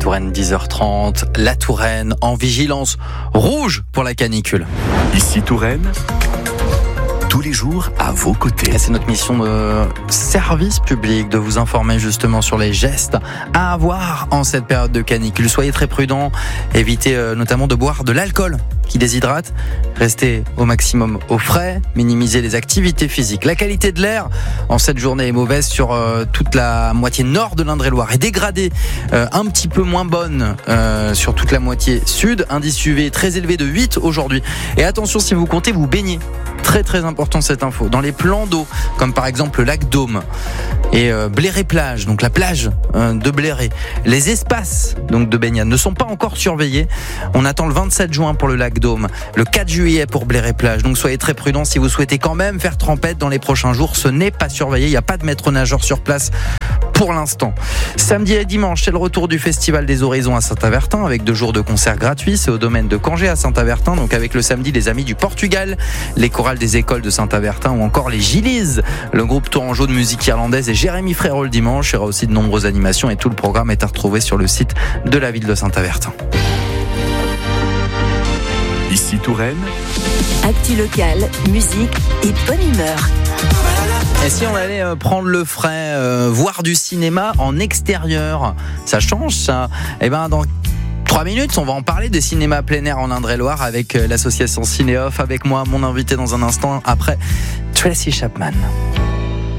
Touraine 10h30, la Touraine en vigilance rouge pour la canicule. Ici Touraine, tous les jours à vos côtés. Et c'est notre mission de service public de vous informer justement sur les gestes à avoir en cette période de canicule. Soyez très prudents, évitez notamment de boire de l'alcool qui déshydrate, restez au maximum au frais, minimisez les activités physiques. La qualité de l'air en cette journée est mauvaise sur toute la moitié nord de l'Indre-et-Loire et dégradée, un petit peu moins bonne sur toute la moitié sud. Indice UV très élevé de 8 aujourd'hui. Et attention si vous comptez vous baigner. Très très important cette info. Dans les plans d'eau, comme par exemple le lac Dôme et Bléré-Plage, donc la plage de Bléré, les espaces donc de baignade ne sont pas encore surveillés. On attend le 27 juin pour le lac Dôme, le 4 juillet pour Bléré-Plage. Donc soyez très prudents si vous souhaitez quand même faire trempette dans les prochains jours. Ce n'est pas surveillé, il n'y a pas de maître nageur sur place pour l'instant. Samedi et dimanche, c'est le retour du Festival des Horizons à Saint-Avertin avec 2 jours de concerts gratuits. C'est au domaine de Cangé à Saint-Avertin. Donc avec le samedi, les Amis du Portugal, les chorales des écoles de Saint-Avertin ou encore les Gillies, le groupe tourangeau de musique irlandaise et Jérémy Frérot le dimanche. Il y aura aussi de nombreuses animations et tout le programme est à retrouver sur le site de la ville de Saint-Avertin. Ici Touraine, actu locale, musique et bonne humeur. Et si on allait prendre le frais, voir du cinéma en extérieur, ça change ça. Eh ben dans 3 minutes, on va en parler des cinémas plein air en Indre-et-Loire avec l'association Cinéoff. Avec moi, mon invité dans un instant après Tracy Chapman.